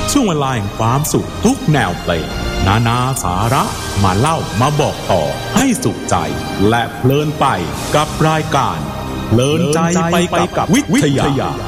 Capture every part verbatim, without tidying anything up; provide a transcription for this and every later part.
ช่วงเวลาแห่งความสุขทุกแนวเพลงนานาสาระมาเล่ามาบอกต่อให้สุขใจและเพลินไปกับรายการเพลินใจไปกับวิทยา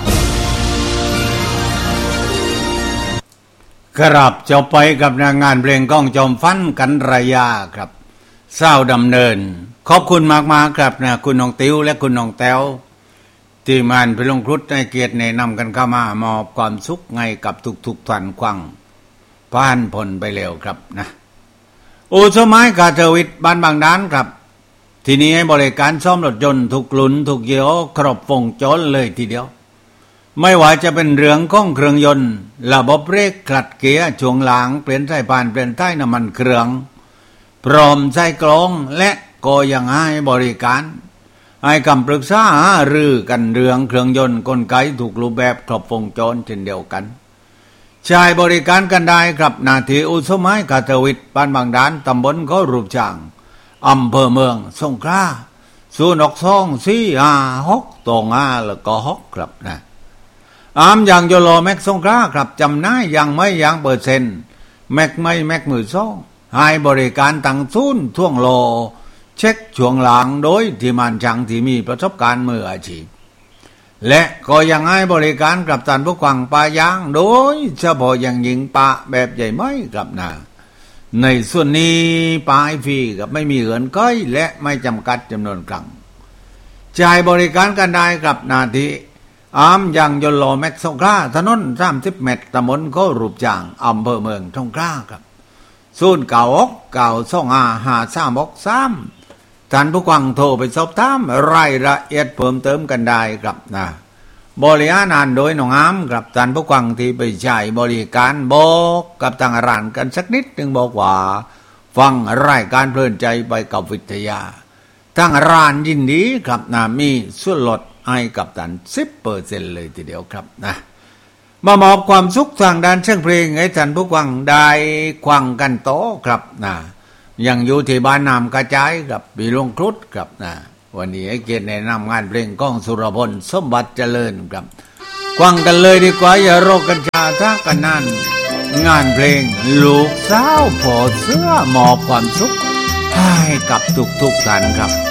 ครับจะไปกับงานเพลงก้องจอมฟันกันระยะครับเศร้าดำเนินขอบคุณมากๆครับนะคุณน้องติ๋วและคุณน้องแต้วที่มันไปลงครุฑในเกียรติแนะนำกันเข้ามามอบความสุขไงกับทุกๆท่านควังผ่านพ้นไปแล้วครับนะอู่สมัยกาเทวิทบ้านบางด้านครับทีนี้ให้บริการซ่อมรถยนต์ทุกรุ่นทุกยี่ห้อครบวงจรเลยทีเดียวไม่ว่าจะเป็นเรื่องของเครื่องยนต์ระบบเบรกคลัตช์เกียร์ช่วงหลังเปลี่ยนสายพานเปลี่ยนท้ายน้ำมันเครื่องพร้อมใส่กลองและก็ยังให้บริการให้คำปรึกษาหารือกันเรื่องเครื่องยนต์กลไกถูกรูปแบบครบวงจรเช่นเดียวกันใช้บริการกันได้ครับนาทีอุสมัยกาเทวิทบ้านบางด้านตำบลเขารูปช่างอำเภอเมืองสงขลาศูนย์หกสองสี่ห้าหกตรงห้าแล้วก็หกครับนะอามอย่างโยโลแม็กสงขลาครับจำหน่ายยังไม่ยังเปอร์เซ็นต์แม็กไม่แม็กมือซ่องให้บริการตั้งศูนย์ท่วงโลเช็คช่วงหลังโดยที่มันช่างที่มีประสบการณ์มืออาชีพและก็ยังให้บริการกับท่านผู้ฟังปลายางโดยเฉพาะอย่างยิ่งปลาแบบใหญ่ไม้ครับนะในส่วนนี้ปลาไอฟรีกับไม่มีเงินก้อยและไม่จำกัดจำนวนครั้งจ่ายบริการกันได้กับนาทีอามยังยนโลแม็กสงขลาถนนสามสิบเมตรตำบลเขารูปจางอำเภอเมืองสงขลาครับศูนย์เก้าหกเก้าสองห้าห้าสามหกสามท่านผู้ฟังโทรไปสอบถามรายละเอียดเพิ่มเติมกันได้ครับนะบริหารงานโดยน้องอามครับท่านผู้ฟังที่ไปใช้บริการบอกกับทางร้านกันสักนิดนึงบอกว่าฟังรายการเพลินใจไปกับวิทยาทางร้านยินดีครับนะมีส่วนลดให้กับท่าน สิบเปอร์เซ็นต์ เลยทีเดียวครับนะมามอบความสุขทางด้านเสียงเพลงให้ท่านผู้ฟังได้ฟังกันโตครับนะยังอยู่ที่บ้านนามกระจายกับปีลงครุฑครับนะวันนี้ให้เกียรติแนะนำงานเพลงก้องสุรพลสมบัติเจริญครับฟังกันเลยดีกว่าอย่ารอกันช้าท่ากันนั่นงานเพลงลูกสาวพ่อเสื้อมอบความสุขให้กับทุกๆท่านครับ